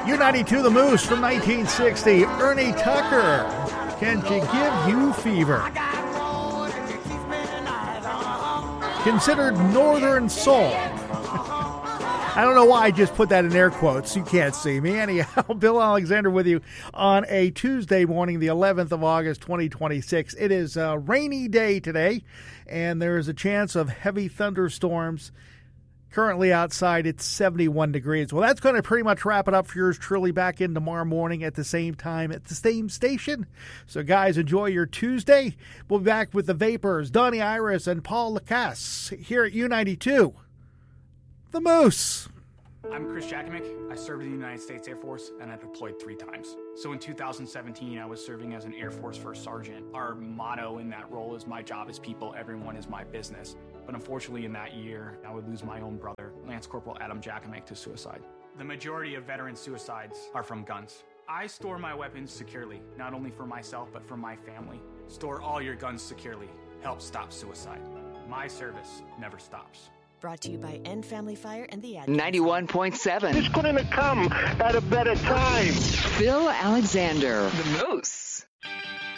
U92 The Moose from 1960. Ernie Tucker, Can She Give You Fever? Considered Northern Soul. I don't know why I just put that in air quotes. You can't see me. Anyhow, Bill Alexander with you on a Tuesday morning, the 11th of August, 2026. It is a rainy day today, and there is a chance of heavy thunderstorms. Currently outside, it's 71 degrees. Well, that's going to pretty much wrap it up for yours truly. Back in tomorrow morning at the same time at the same station. So, guys, enjoy your Tuesday. We'll be back with the Vapors, Donnie Iris, and Paul Lacasse here at U92. The Moose. I'm Chris Jakimick. I served in the United States Air Force, and I deployed 3 times. So in 2017, I was serving as an Air Force First Sergeant. Our motto in that role is, my job is people, everyone is my business. But unfortunately, in that year, I would lose my own brother, Lance Corporal Adam Jakimick, to suicide. The majority of veteran suicides are from guns. I store my weapons securely, not only for myself, but for my family. Store all your guns securely. Help stop suicide. My service never stops. Brought to you by End Family Fire and the Ad. 91.7. This couldn't have come at a better time. Bill Alexander, The Moose.